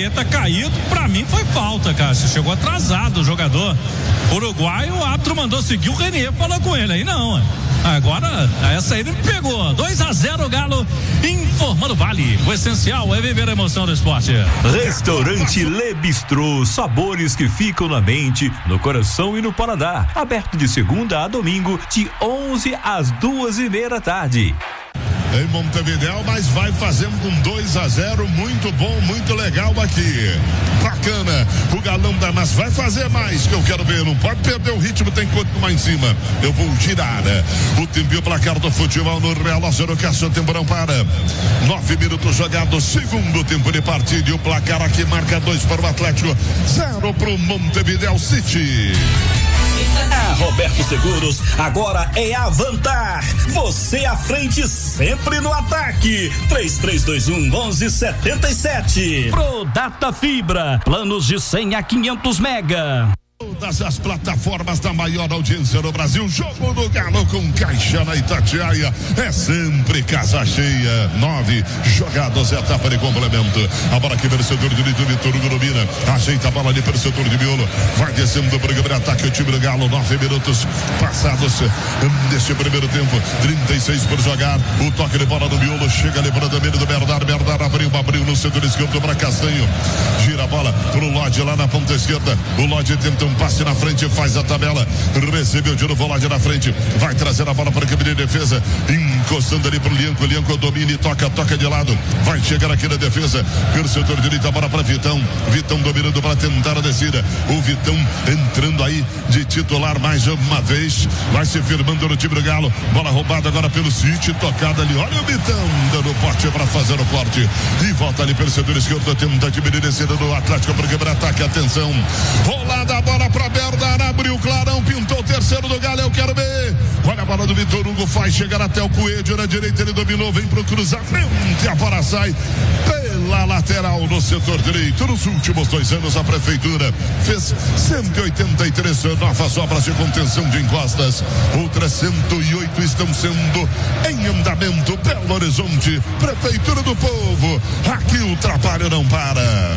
René tá caído, pra mim foi falta, cara. Chegou atrasado o jogador uruguaio, o árbitro mandou seguir o René, falou com ele aí, não. Agora, essa aí ele me pegou. 2-0 Galo, informando Vale. O essencial é viver a emoção do esporte. Restaurante Le Bistrô, sabores que ficam na mente, no coração e no paladar. Aberto de segunda a domingo, de 11 às 2:30 da tarde. Em Montevidéu, mas vai fazendo com 2-0, muito bom, muito legal aqui. Bacana, o Galão da Massa vai fazer mais, que eu quero ver, não pode perder o ritmo, tem que continuar em cima. Eu vou girar, o tempo e o placar do futebol no relógio do Cássio, tempo não para. 9 minutos jogados, segundo tempo de partida, e o placar aqui marca 2 para o Atlético, 0 para o Montevidéu City. A Roberto Seguros agora é Avantar. Você à frente sempre no ataque. 3321-1177. Pro Data Fibra, planos de 100 a 500 mega. Todas as plataformas da maior audiência no Brasil. Jogo do Galo com Caixa na Itatiaia. É sempre casa cheia. 9 jogados, etapa de complemento. A bola aqui pelo setor direito, Vitor Hugo domina. Ajeita a bola ali pelo setor de miolo. Vai descendo o programa de ataque o time do Galo. 9 minutos passados neste primeiro tempo. 36 por jogar. O toque de bola do miolo. Chega ali para o domínio do Bernardo. Bernardo abriu no setor esquerdo para Castanho. Gira a bola pro Lodge lá na ponta esquerda. O Lodge tenta um passe na frente, faz a tabela, recebeu de novo o Lodge na frente, vai trazer a bola para a câmera de defesa, encostando ali pro Lianco. Lianco domina e toca de lado, vai chegar aqui na defesa, pelo setor direito, a bola para Vitão. Vitão dominando para tentar a descida. O Vitão entrando aí de titular mais uma vez, vai se firmando no time do Galo. Bola roubada agora pelo City, tocada ali. Olha o Vitão dando pote para fazer o corte e volta ali pelo setor esquerdo, tenta diminuir a descida do Atlético para quebrar ataque. Atenção, rolada a bola para Bernardo, abriu o clarão, pintou o terceiro do Galo, eu quero ver. Olha a bola do Vitor Hugo, faz chegar até o Coelho na direita, ele dominou, vem pro cruzamento e a bola sai pela lateral no setor direito. Nos últimos 2 anos a prefeitura fez 183 novas obras de contenção de encostas, outras 108 estão sendo em andamento. Belo Horizonte, Prefeitura do Povo, aqui o trabalho não para.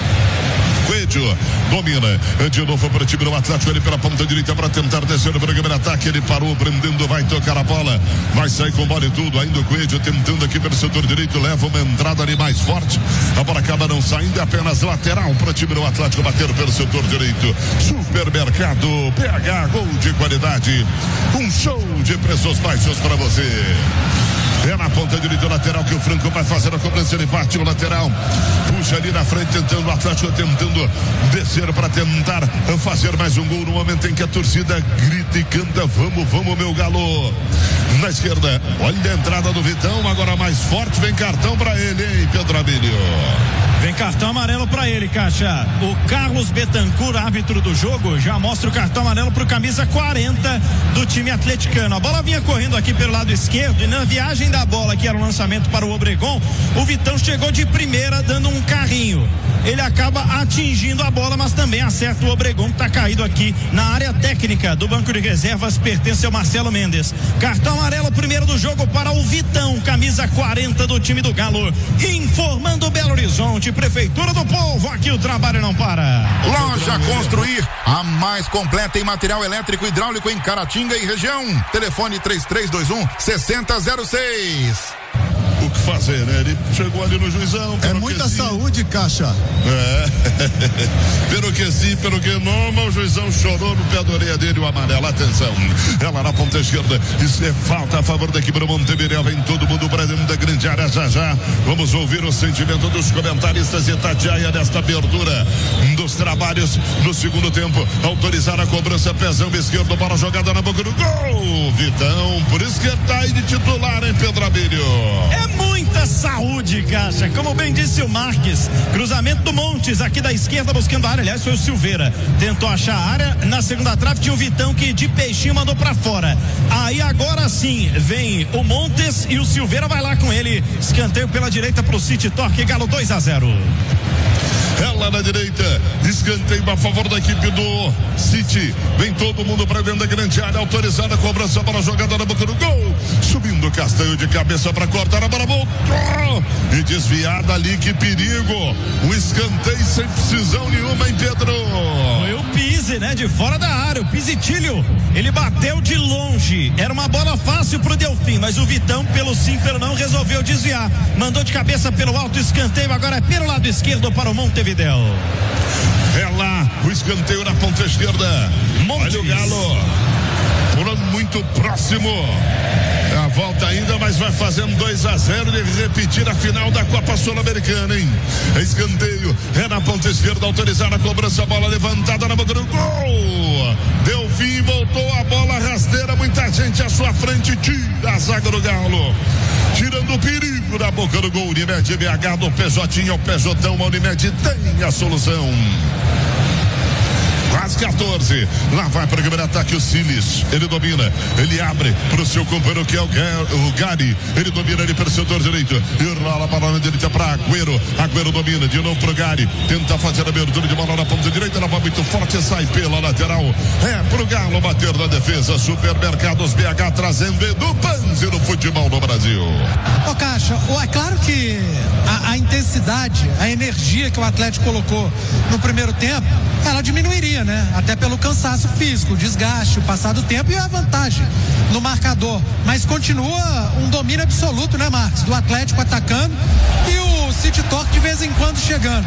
Coelho domina de novo para o time do Atlético, ele pela ponta direita para tentar descer o programa de ataque, ele parou, prendendo, vai tocar a bola, vai sair com bola e tudo, ainda o Coelho tentando aqui pelo setor direito, leva uma entrada ali mais forte, a bola acaba não saindo, é apenas lateral para o time do Atlético bater pelo setor direito. Supermercado PH, gol de qualidade, um show de preços baixos para você. É na ponta direita lateral que o Franco vai fazer a cobrança de parte. O lateral puxa ali na frente, tentando o Atlético, tentando descer para tentar fazer mais um gol no momento em que a torcida grita e canta: vamos, vamos, meu Galo. Na esquerda, olha a entrada do Vitão, agora mais forte, vem cartão para ele, hein, Pedro Abílio? Vem cartão amarelo para ele, Caixa. O Carlos Betancourt, árbitro do jogo, já mostra o cartão amarelo pro camisa 40 do time atleticano. A bola vinha correndo aqui pelo lado esquerdo e na viagem da bola, que era o lançamento para o Obregon, o Vitão chegou de primeira dando um carrinho. Ele acaba atingindo a bola, mas também acerta o Obregon, que está caído aqui na área técnica do banco de reservas, pertence ao Marcelo Mendes. Cartão amarelo primeiro do jogo para o Vitão, camisa 40 do time do Galo. Informando Belo Horizonte, Prefeitura do Povo, aqui o trabalho não para. Loja Construir, a mais completa em material elétrico e hidráulico em Caratinga e região. Telefone 3321-6006. O que fazer, né? Ele chegou ali no juizão. É muita saúde, Caixa. Pelo que sim, pelo que não, mas o juizão chorou no pé da orelha dele, o amarelo. Atenção, ela na ponta esquerda, isso é falta a favor da equipe do Montevidéu. Vem todo mundo para dentro da grande área já. Vamos ouvir o sentimento dos comentaristas de Itatiaia nesta abertura dos trabalhos no segundo tempo. Autorizar a cobrança, pezão esquerdo, bola jogada na boca do gol. Vitão, por isso que ele tá aí de titular, hein, Pedro Abílio? É muita saúde, Caixa. Como bem disse o Marques, cruzamento do Montes aqui da esquerda buscando a área. Aliás, foi o Silveira, tentou achar a área. Na segunda trave tinha o Vitão que de peixinho mandou pra fora. Aí agora sim vem o Montes e o Silveira vai lá com ele. Escanteio pela direita pro City, Torque, Galo 2-0. Ela na direita, escanteio a favor da equipe do City. Vem todo mundo para dentro da grande área, autorizada a cobrança para a jogada na boca do gol. Subindo Castanho de cabeça para cortar a bola, voltou e desviada ali, que perigo. Um escanteio sem precisão nenhuma, hein, Pedro? Foi o Pise, né? De fora da área, o Pisitilho, ele bateu de longe, era uma bola fácil pro Delfim, mas o Vitão, pelo sim, pelo não, resolveu desviar, mandou de cabeça pelo alto escanteio, agora é pelo lado esquerdo para o Montevidéu. É lá, o escanteio na ponta esquerda. Montes. Olha o Galo, pulando muito próximo. A volta ainda, mas vai fazendo 2-0 de repetir a final da Copa Sul-Americana, hein? Escanteio, é na ponta esquerda, autorizada a cobrança, bola levantada na boca do gol. Deu fim, voltou a bola rasteira, muita gente à sua frente, tira a zaga do Galo. Tirando o perigo da boca do gol. Unimed BH do Pejotinho ao Pejotão, a Unimed tem a solução. Quase 14, lá vai para o primeiro ataque o Siles, ele domina, ele abre para o seu companheiro que é o Gary, ele domina ali pelo setor direito, e rola a bola na direita para Agüero domina, de novo para o Gary, tenta fazer a abertura de bola na ponta direita, ela vai muito forte, sai pela lateral, é pro Galo bater na defesa. Supermercados BH trazendo Edu Panzi no futebol no Brasil. Ô Caixa, é claro que a intensidade, a energia que o Atlético colocou no primeiro tempo, ela diminuiria, né? Até pelo cansaço físico, o desgaste, o passar do tempo e a vantagem no marcador. Mas continua um domínio absoluto, né, Marcos? Do Atlético atacando e o City Torque de vez em quando chegando.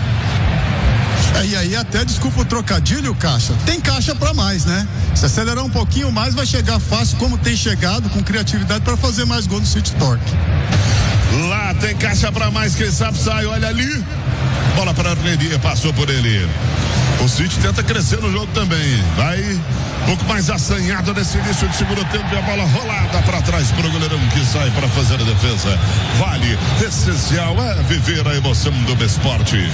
E aí até, desculpa o trocadilho, Caixa, tem caixa pra mais, né? Se acelerar um pouquinho mais, vai chegar fácil, como tem chegado, com criatividade para fazer mais gol no City Torque. Lá tem caixa pra mais, quem sabe sai, olha ali, bola para Renier, passou por ele. O City tenta crescer no jogo também, vai um pouco mais assanhado nesse início de segundo tempo, e a bola rolada para trás para o goleirão que sai para fazer a defesa. Vale, essencial é viver a emoção do esporte.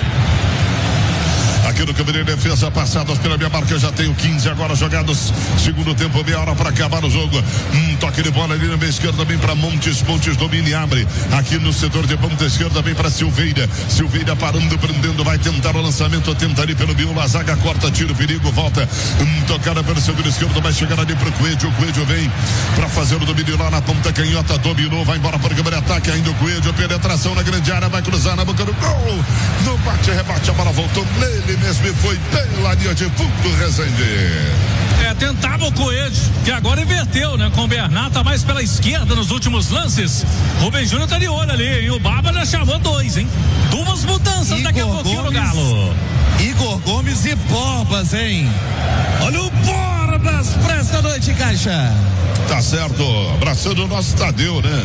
Aqui no Câmara de Defesa, passadas pela minha marca, eu já tenho 15 agora jogados. Segundo tempo, meia hora para acabar o jogo. Toque de bola ali na meia esquerda, vem para Montes domina e abre. Aqui no setor de ponta esquerda, vem para Silveira. Silveira parando, prendendo, vai tentar o lançamento, tenta ali pelo Biolo, a zaga corta, tira o perigo, volta. Tocada pelo setor esquerdo, vai chegar ali pro Coelho. O Coelho vem para fazer o domínio lá na ponta canhota, dominou, vai embora para o Câmara de ataque, ainda o Coelho, penetração na grande área, vai cruzar na boca do gol. No bate, rebate, a bola voltou nele mesmo e foi pela linha de fundo, Rezende. Tentava o Coelho, que agora inverteu, né? Com o Bernardo, tá mais pela esquerda nos últimos lances. Rubem Júnior tá de olho ali, hein? O Baba já chamou 2, hein? 2 mudanças Igor daqui a pouquinho no Galo. Igor Gomes e Borbas, hein? Olha o Borbas pra esta noite, Caixa. Tá certo, abraçando o nosso Tadeu, né?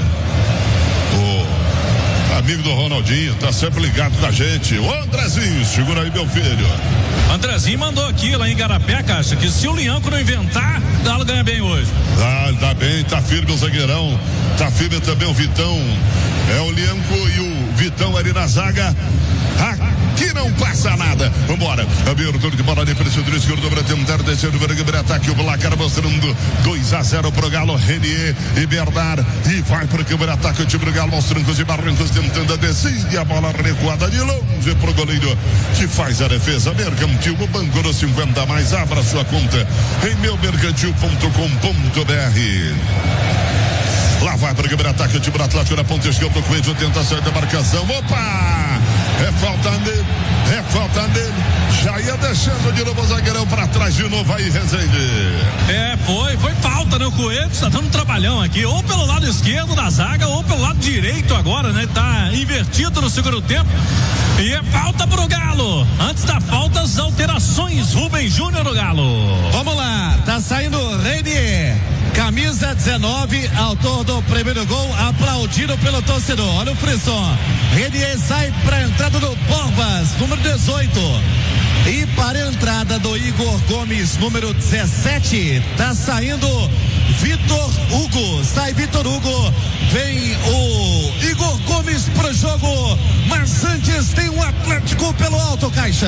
Amigo do Ronaldinho, tá sempre ligado com a gente. Ô Andrezinho, segura aí, meu filho. Andrezinho mandou aqui lá em Igarapé, Caixa, que se o Lianco não inventar, o Galo ganha bem hoje. Tá bem, tá firme o zagueirão, tá firme também o Vitão. É o Lianco e o Vitão ali na zaga. Aqui não passa nada. Vambora. Abertura de bola ali pelo centro esquerdo para tentar descer do vermelho ataque. O placar mostrando 2-0 pro Galo. Renier e Bernard. E vai pro câmera ataque o time do Galo aos trancos e barrancos tentando a descida. E a bola recuada de longe pro goleiro que faz a defesa. Mercantil, o banco dos 50 mais. Abra sua conta em meumercantil.com.br. Lá vai para o primeiro ataque, o time do Atlético na ponta esquerda, o Coelho tenta sair da marcação. Opa! É falta nele. Já ia deixando de novo o zagueirão para trás de novo aí, Rezende. Foi falta, né? O Coelho está dando um trabalhão aqui, ou pelo lado esquerdo da zaga, ou pelo lado direito agora, né? Tá invertido no segundo tempo. E é falta pro Galo. Antes da falta, as alterações. Rubem Júnior no Galo. Vamos lá, tá saindo Renier. Camisa 19, autor do primeiro gol, aplaudido pelo torcedor. Olha o frisson. Renier sai para a entrada do Borbas, número 18. E para a entrada do Igor Gomes, número 17, tá saindo Vitor Hugo. Sai Vitor Hugo, vem o Igor Gomes pro jogo. Mas antes tem um Atlético pelo alto, Caixa.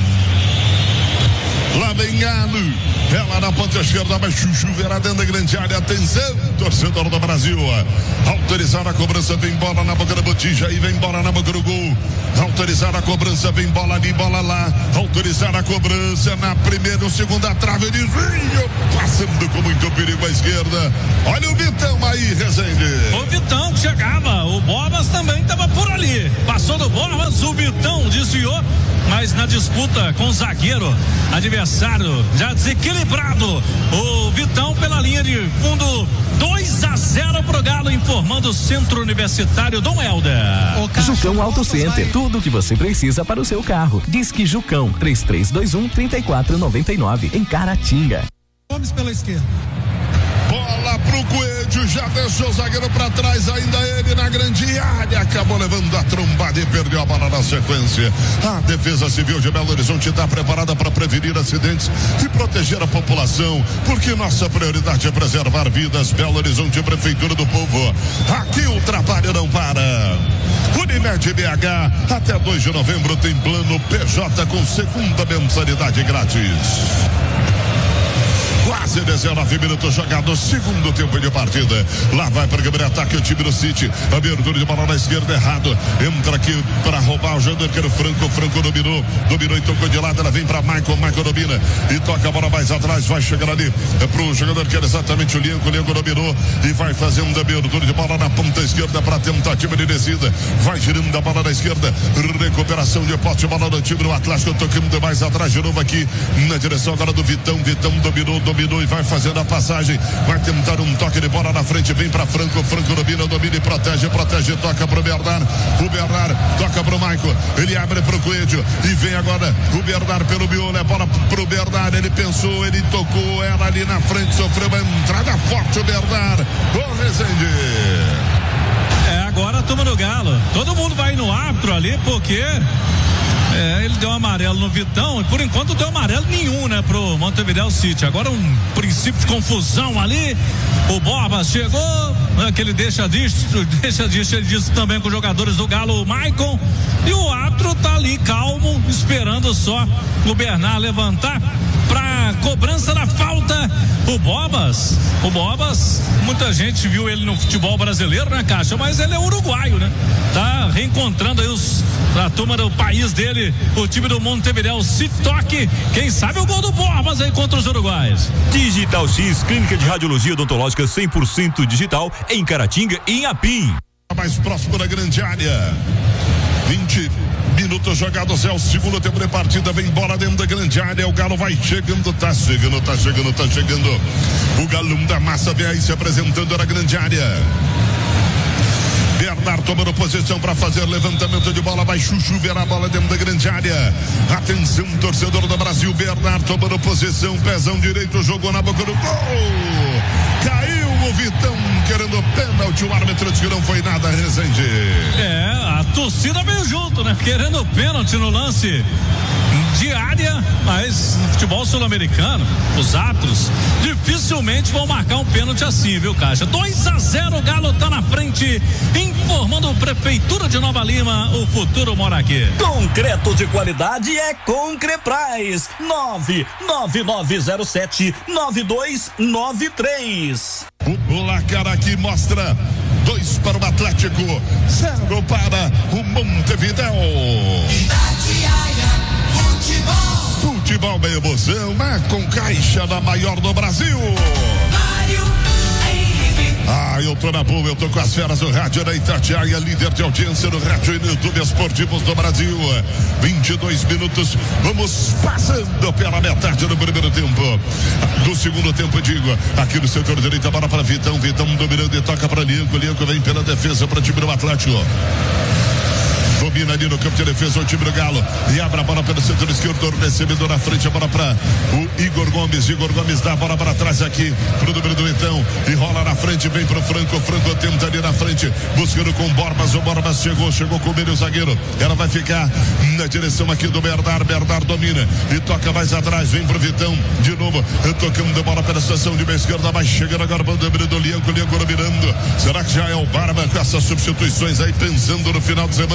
Lá vem Galo, ela na ponta esquerda, mas Chuchu verá dentro da grande área. Atenção, torcedor do Brasil. Autorizar a cobrança, vem bola na boca da botija e vem bola na boca do gol. autorizar a cobrança, vem bola ali, bola lá, autorizar a cobrança na primeira ou segunda trave, desvio, passando com muito perigo à esquerda. Olha o Vitão aí, Rezende. O Vitão que chegava, o Borbas também estava por ali, passou do Borbas, o Vitão desviou, mas na disputa com o zagueiro adversário já desequilibrado, o Vitão pela linha de fundo, 2-0 pro Galo, informando o Centro Universitário Dom Helder. Jucão Auto Center, tudo o que você precisa para o seu carro. Disque Jucão 3321-3499 em Caratinga. Gomes pela esquerda. Bola pro Coelho, já deixou o zagueiro pra trás, ainda ele na grande área, acabou levando a trombada e perdeu a bola na sequência. A Defesa Civil de Belo Horizonte está preparada para prevenir acidentes e proteger a população, porque nossa prioridade é preservar vidas. Belo Horizonte, Prefeitura do Povo, aqui o trabalho não para. Unimed BH, até 2 de novembro tem plano PJ com segunda mensalidade grátis. Quase 19 minutos jogados, segundo tempo de partida. Lá vai para o ataque o time do City. Abertura de bola na esquerda, errado. Entra aqui para roubar o jogador que era o Franco. Franco dominou e tocou de lado. Ela vem para Michael domina e toca a bola mais atrás. Vai chegar ali para o jogador que era exatamente o Lianco. O Lianco dominou e vai fazendo a abertura de bola na ponta esquerda para tentativa de descida. Vai girando a bola na esquerda. Recuperação de posse de bola do time do Atlético. Tocando mais atrás de novo aqui na direção agora do Vitão. Vitão dominou e vai fazendo a passagem, vai tentar um toque de bola na frente, vem para Franco domina e protege, toca pro Bernard, o Bernard toca pro Michael, ele abre pro Coelho e vem agora o Bernard pelo miolo, é bola pro Bernard, ele pensou, ele tocou, ela ali na frente, sofreu uma entrada forte o Bernard, o Rezende. Agora a turma do Galo, todo mundo vai no árbitro ali, porque ele deu amarelo no Vitão e por enquanto deu amarelo nenhum, né, pro Montevideo City. Agora um princípio de confusão ali. O Borbas chegou, né, que ele deixa disso, ele disse também com os jogadores do Galo, o Maicon, e o árbitro tá ali calmo, esperando só o Bernard levantar pra cobrança da falta. O Borbas, muita gente viu ele no futebol brasileiro, né, Caixa, mas ele é uruguaio, né? Tá reencontrando aí a turma do país dele, o time do Montevideo City. Toque, quem sabe o gol do Borbas aí contra os uruguaios. Digital X, clínica de radiologia odontológica 100% digital em Caratinga e em Apim. Mais próximo da grande área. 20 minutos jogados, é o segundo tempo de partida, vem bola dentro da grande área, o Galo vai chegando, tá chegando. O Galão da Massa vem aí se apresentando na grande área. Bernard tomando posição para fazer levantamento de bola, vai Chuchu ver a bola dentro da grande área. Atenção, torcedor do Brasil, Bernard tomando posição, pezão direito, jogou na boca do gol. Caiu o Vitão querendo pênalti, o árbitro disse que não foi nada, Rezende. A torcida veio junto, né? Querendo pênalti no lance de área, mas no futebol sul-americano, os árbitros dificilmente vão marcar um pênalti assim, viu, Caixa? 2-0, o Galo tá na frente, informando a Prefeitura de Nova Lima, o futuro mora aqui. Concreto de qualidade é Concrepraz, 99907-9293. O placar aqui mostra 2 para o Atlético, 0 para o Montevideo. Futebol meio emoção, mas com Caixa da maior do Brasil. Eu tô na boa, eu tô com as feras do rádio da Itatiaia, líder de audiência no rádio e no YouTube esportivos do Brasil. 22 minutos, vamos passando pela metade do primeiro tempo. Do segundo tempo, digo, aqui no setor direito, a bola para Vitão dominando e toca para Lianco vem pela defesa para o time do Atlético. Domina ali no campo de defesa o time do Galo e abre a bola pelo setor esquerdo, recebedor na frente, a bola para o Igor Gomes dá a bola para trás aqui pro número do Vitão e rola na frente, vem pro Franco tenta ali na frente, buscando com o Borbas chegou com o meio zagueiro, ela vai ficar na direção aqui do Bernard domina e toca mais atrás, vem pro Vitão de novo, tocando a bola pela estação de meia esquerda, vai chegando agora para o número do Lianco dominando, será que já é o Barba com essas substituições aí, pensando no final de semana?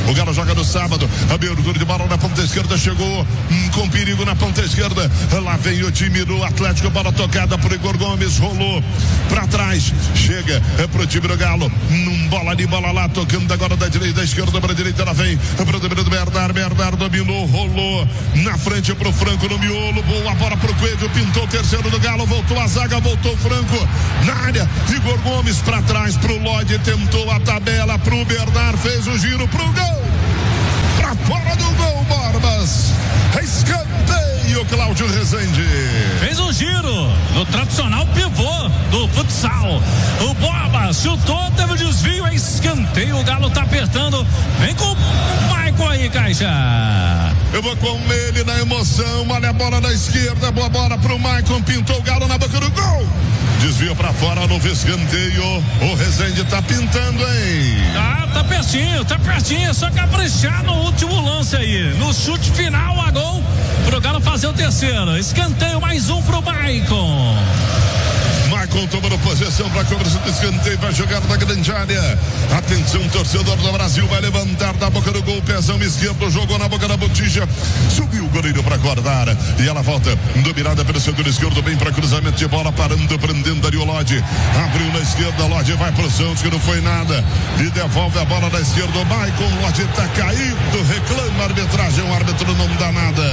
O Galo joga no sábado. Abertura de bola na ponta esquerda. Chegou com perigo na ponta esquerda. Lá vem o time do Atlético. Bola tocada por Igor Gomes. Rolou pra trás. Chega pro time do Galo. Bola de bola lá. Tocando agora da direita, da esquerda pra direita. Ela vem pro domínio do Bernard. Bernard dominou. Rolou na frente pro Franco no miolo. Boa bola pro Coelho. Pintou o terceiro do Galo. Voltou a zaga. Voltou o Franco na área. Igor Gomes pra trás pro Lodi. Tentou a tabela pro Bernard. Fez o giro pro gol. Pra fora do gol, Borbas. Escanteio, Cláudio Rezende. Fez um giro no tradicional pivô do futsal. O Borbas chutou, teve o desvio, é escanteio. O Galo tá apertando. Vem com o Maicon aí, Caixa. Eu vou com ele na emoção. Olha a bola na esquerda. Boa bola pro Maicon. Pintou o Galo na boca do gol. Desvio pra fora no escanteio. O Rezende tá pintando, hein? Tá pertinho. É só caprichar no último lance aí. No chute final a gol pro Galo fazer o terceiro. Escanteio, mais um pro Maicon. Maicon tomando posição para a cobrança do escanteio, vai jogar na grande área. Atenção, torcedor do Brasil, vai levantar da boca do gol, pezão esquerdo, jogou na boca da botija, subiu o goleiro para guardar e ela volta, dominada pelo setor esquerdo, bem para cruzamento de bola, parando, prendendo ali o Lodi, abriu na esquerda, Lodi vai pro Santos, que não foi nada, e devolve a bola na esquerda, o Maicon, Lodi tá caído, reclama a arbitragem, o árbitro não dá nada.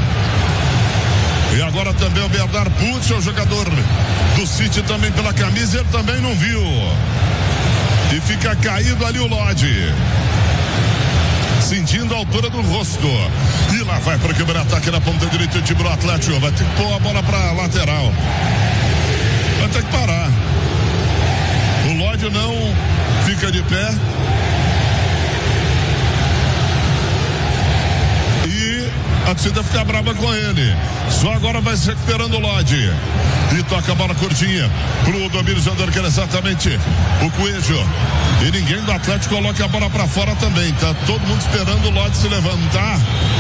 E agora também o Bernard Putz, o jogador do City também pela camisa, ele também não viu. E fica caído ali o Lodi. Sentindo a altura do rosto. E lá vai para o quebra-ataque na ponta direita, o time do Atlético. Vai ter que pôr a bola para lateral. Vai ter que parar. O Lodi não fica de pé. A torcida fica brava com ele. Só agora vai se recuperando o Lodi. E toca a bola curtinha pro Domínio Jandor, que era exatamente o Coelho. E ninguém do Atlético coloca a bola pra fora também. Tá todo mundo esperando o Lodi se levantar.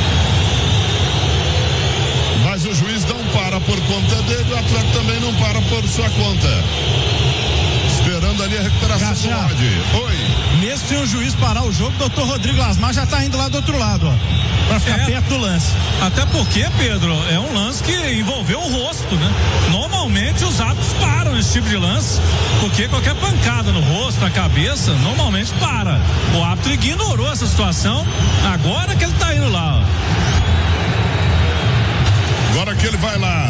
Mas o juiz não para por conta dele. O Atlético também não para por sua conta. Esperando ali a recuperação do Lodi. Oi. Mesmo sem o juiz parar o jogo, o doutor Rodrigo Lasmar já tá indo lá do outro lado, ó. Pra ficar perto do lance. Até porque, Pedro, é um lance que envolveu o rosto, né? Normalmente os árbitros param nesse tipo de lance, porque qualquer pancada no rosto, na cabeça, normalmente para. O árbitro ignorou essa situação, agora que ele tá indo lá, ó. Agora que ele vai lá.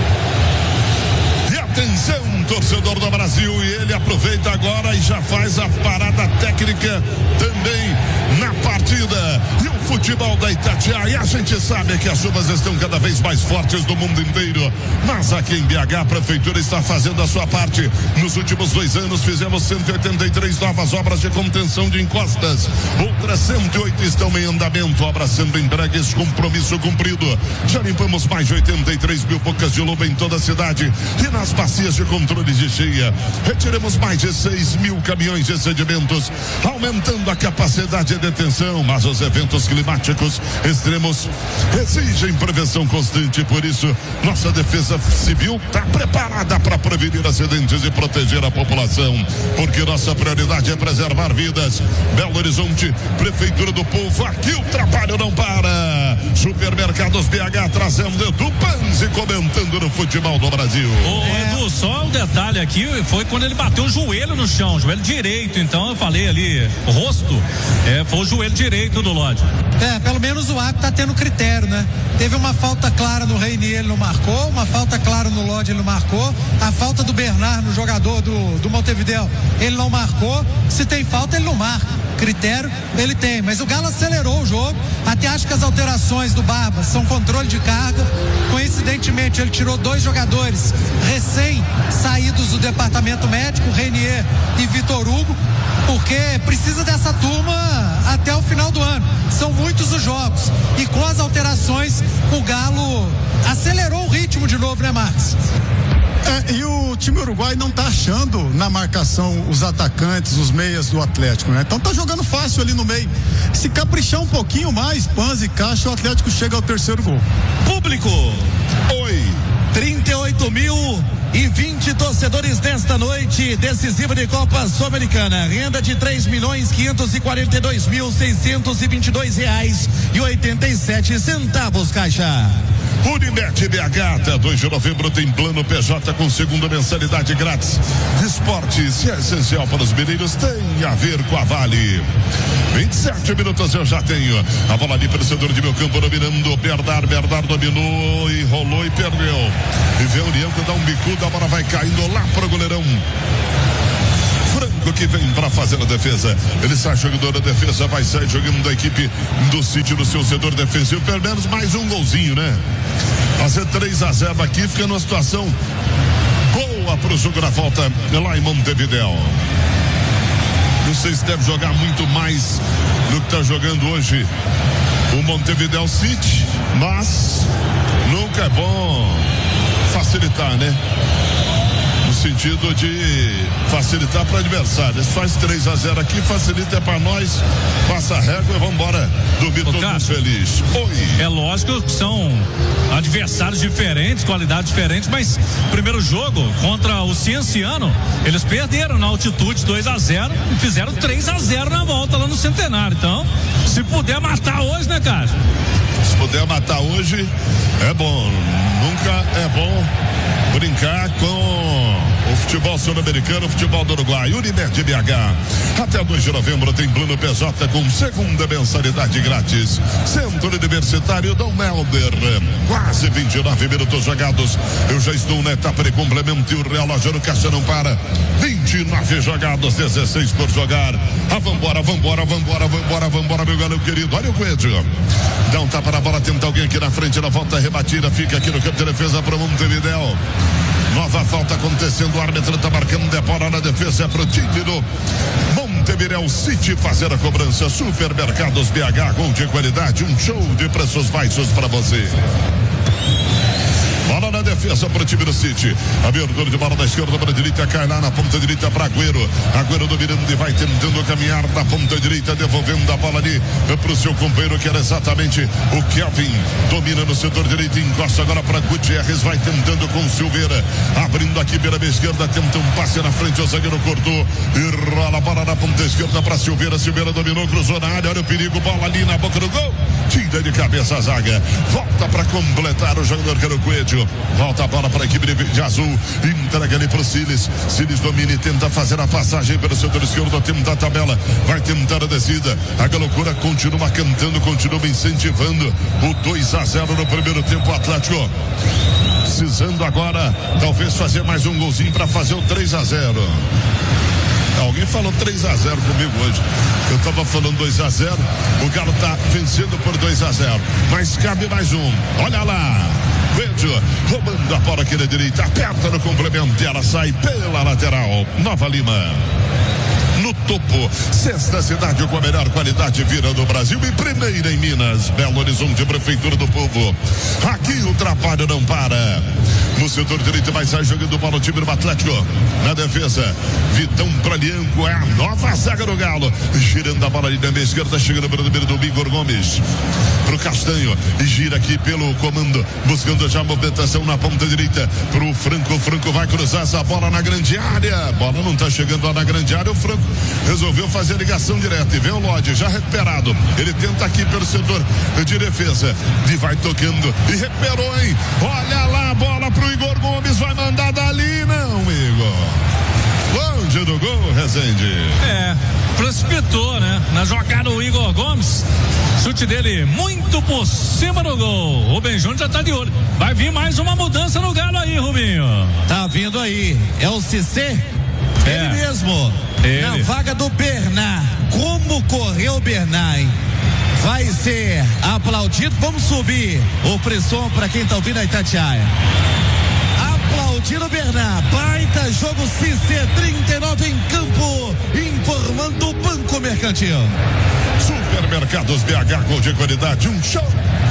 E atenção, torcedor do Brasil, e ele aproveita agora e já faz a parada técnica também na partida. E o futebol da Itatiaia, e a gente sabe que as chuvas estão cada vez mais fortes no mundo inteiro, mas aqui em BH a prefeitura está fazendo a sua parte. Nos últimos 2 anos fizemos 183 novas obras de contenção de encostas, outras 108 estão em andamento, obras sendo entregues, compromisso cumprido. Já limpamos mais de 83 mil bocas de lobo em toda a cidade e nas bacias de controle de cheia retiramos mais de 6 mil caminhões de sedimentos, aumentando a capacidade de detenção. Mas os eventos climáticos extremos exigem prevenção constante, por isso nossa defesa civil está preparada para prevenir acidentes e proteger a população, porque nossa prioridade é preservar vidas. Belo Horizonte, Prefeitura do Povo, aqui o trabalho não para. Supermercados BH trazendo Edu Panzi comentando no futebol do Brasil. Ô Edu, só um detalhe aqui, foi quando ele bateu o joelho no chão, joelho direito, então eu falei ali, rosto, foi o joelho direito do Lodi. Pelo menos o árbitro tá tendo critério, né? Teve uma falta clara no Reinier, ele não marcou, uma falta clara no Lodi, ele não marcou, a falta do Bernard no jogador do Montevideo, ele não marcou, se tem falta ele não marca. Critério ele tem, mas o Galo acelerou o jogo, até acho que as alterações do Barbas são controle de carga. Coincidentemente ele tirou 2 jogadores recém saídos do departamento médico, Reinier e Vitor Hugo, porque precisa dessa turma até o final do ano, são muitos os jogos, e com as alterações o Galo acelerou o ritmo de novo, né, Marcos? E o time uruguai não tá achando na marcação os atacantes, os meias do Atlético, né? Então tá jogando fácil ali no meio. Se caprichar um pouquinho mais, Panzi e Caixa, o Atlético chega ao terceiro gol. Público. Oi. 38.000 e 20 torcedores nesta noite decisiva de Copa Sul-Americana. Renda de R$3.542.622,87, Caixa. Unimed BH, até 2 de novembro tem plano PJ com segunda mensalidade grátis. Esportes, se é essencial para os mineiros, tem a ver com a Vale. 27 minutos eu já tenho. A bola ali pelo setor de meu campo, dominando. Bernard dominou e rolou e perdeu. E vê o União que dá um bicudo, a bola vai caindo lá pro goleirão Franco, que vem para fazer a defesa. Ele sai jogando a defesa, vai sair jogando da equipe do City no seu setor defensivo. Pelo menos mais um golzinho, né? Fazer 3-0 aqui, fica numa situação boa pro jogo na volta lá em Montevidéu. Não sei se deve jogar muito mais do que está jogando hoje o Montevidéu City, mas nunca é bom facilitar, né? No sentido de facilitar para o adversário. Se faz 3-0 aqui, facilita para nós, passa a régua e vamos embora dormir todo mundo feliz. Oi. É lógico que são adversários diferentes, qualidades diferentes, mas primeiro jogo contra o Cienciano, eles perderam na altitude 2-0 e fizeram 3-0 na volta lá no Centenário. Então, se puder matar hoje, né, cara? Se puder matar hoje, é bom. Nunca é bom brincar com o futebol sul-americano, o futebol do Uruguai. Unimed BH, até 2 de novembro tem plano PJ com segunda mensalidade grátis. Centro Universitário Dom Helder, quase 29 minutos jogados. Eu já estou na etapa de complemento e o relógio no caixa não para. 29 jogados, 16 por jogar. Vambora, meu galão querido. Olha o Coelho. Dá um tapa na bola, tenta alguém aqui na frente, na volta rebatida, fica aqui no campo de defesa para Montevidéu. Nova falta acontecendo, o árbitro está marcando, é bola na defesa, é pro time do Montevidéu City fazer a cobrança. Supermercados BH, gol de qualidade, um show de preços baixos para você. Bola na defesa para o time do City. Abertura de bola da esquerda para a direita, cai lá na ponta direita para Agüero. Agüero dominando e vai tentando caminhar na ponta direita, devolvendo a bola ali para o seu companheiro, que era exatamente o Kelvin. Domina no setor direito, encosta agora para Gutierrez, vai tentando com o Silveira. Abrindo aqui pela esquerda, tenta um passe na frente, o zagueiro cortou e rola a bola na ponta esquerda para Silveira. Silveira dominou, cruzou na área, olha o perigo, bola ali na boca do gol. Tira de cabeça a zaga. Volta para completar o jogador que era o Coelho. Volta a bola para a equipe de azul. Entrega ali para o Siles. Siles domina e tenta fazer a passagem pelo setor esquerdo. Tenta a tabela. Vai tentar a descida. A loucura continua cantando, continua incentivando o 2-0 no primeiro tempo. O Atlético precisando agora talvez fazer mais um golzinho para fazer o 3-0. Alguém falou 3-0 comigo hoje. Eu tava falando 2-0. O Galo tá vencendo por 2-0. Mas cabe mais um. Olha lá. Coelho roubando a bola aqui na direita. Aperta no complemento. Ela sai pela lateral. Nova Lima. No topo, sexta cidade com a melhor qualidade vira do Brasil e primeira em Minas, Belo Horizonte, Prefeitura do Povo. Aqui o trabalho não para. No setor direito vai sair jogando bola o time do Atlético. Na defesa, Vitão Pralianco é a nova zaga do Galo. Girando a bola ali na esquerda, chegando pelo número do Igor Gomes. Pro Castanho, e gira aqui pelo comando, buscando já a movimentação na ponta direita. Pro Franco, o Franco vai cruzar essa bola na grande área. A bola não tá chegando lá na grande área, o Franco resolveu fazer a ligação direta e vem o Lodge já recuperado. Ele tenta aqui pelo setor de defesa e vai tocando e recuperou, hein? Olha lá a bola pro Igor Gomes, vai mandar dali, não, Igor. Longe do gol, Rezende. Precipitou, né? Na jogada o Igor Gomes, chute dele muito por cima do gol. O Rubem Júnior já tá de olho. Vai vir mais uma mudança no Galo aí, Rubinho. Tá vindo aí. É o Cissé? Ele mesmo. Na vaga do Bernard. Como correu o Bernard, hein? Vai ser aplaudido. Vamos subir o frisson para quem tá ouvindo a Itatiaia. Aplaudindo o Bernard. Baita jogo Cissé, 39 em campo. Informando o Banco Mercantil. Supermercados BH, gol de qualidade, um show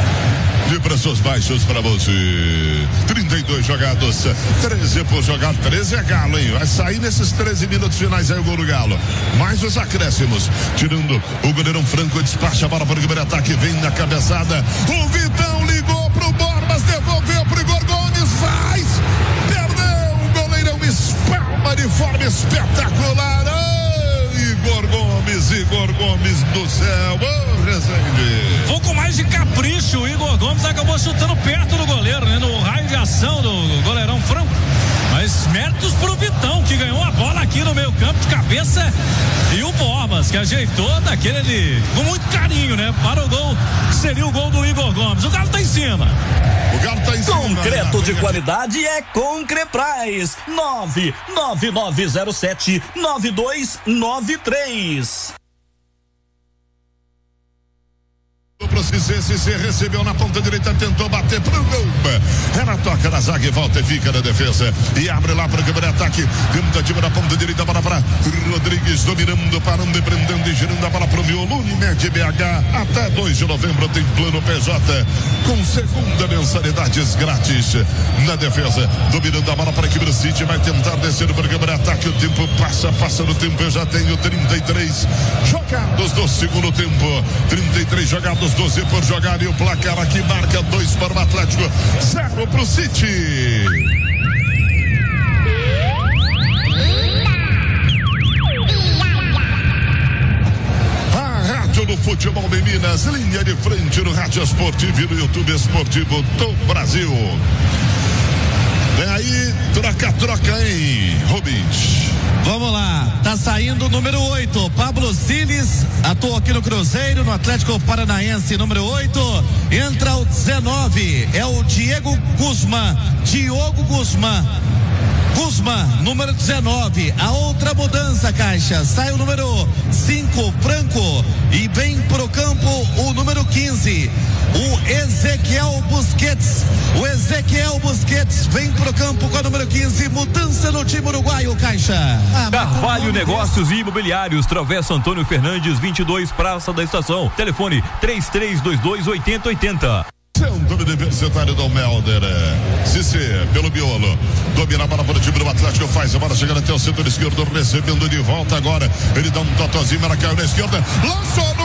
de preços baixos para você. 32 jogados, 13 por jogar, 13 é Galo, hein? Vai sair nesses 13 minutos finais aí o gol do Galo. Mais os acréscimos, tirando o goleirão Franco, despacha a bola para o primeiro ataque, vem na cabeçada. O Vitão ligou pro Borbas, devolveu pro Igor Gomes, faz! Perdeu o forma espetacular. Igor Gomes do céu. Rezende. Pouco mais de capricho, o Igor Gomes acabou chutando perto do goleiro, né? No raio de ação do goleirão Franco. Mas méritos pro Vitão, que ganhou a bola aqui no meio campo de cabeça, e o Borbas, que ajeitou daquele com muito carinho, né? Para o gol, que seria o gol do Igor Gomes. O Galo tá em cima. O Galo tá em cima. Concreto de qualidade é Concrepraz. 99907-9293. Pro CC recebeu na ponta direita, tentou bater pro gol. Ela toca na zaga e volta e fica na defesa. E abre lá para o câmera ataque. Tentativa na ponta direita, bola para Rodrigues, dominando, parando e prendendo e girando a bola pro miolo. Unimed BH, até 2 de novembro tem plano PJ com segunda mensalidades grátis. Na defesa, dominando a bola para a equipe do City, vai tentar descer para o câmera ataque. O tempo passa no tempo. Eu já tenho 33 jogados do segundo tempo. 33 jogados, 12 por jogar, e o placar aqui marca 2 para o Atlético, 0 para o City. A Rádio do Futebol de Minas, linha de frente no Rádio Esportivo e no YouTube Esportivo do Brasil. Vem aí, troca, hein, Rubens? Vamos lá, tá saindo o número 8, Pablo Siles, atuou aqui no Cruzeiro, no Atlético Paranaense, número 8, entra o 19, é o Diogo Guzmán, número 19, a outra mudança, Caixa, sai o número 5, Franco, e vem pro campo o número 15, o Ezequiel Busquets vem pro campo com o número 15, mudança no time uruguaio, Caixa. Carvalho Negócios e Imobiliários, Travessa Antônio Fernandes, 22, Praça da Estação, telefone 3322-8080. Centro Universitário do Melder. Cissé pelo miolo. Domina a bola para o time do Atlético. Faz a bola chegando até o setor esquerdo. Recebendo de volta agora. Ele dá um totozinho. Ela caiu na esquerda. Lançou no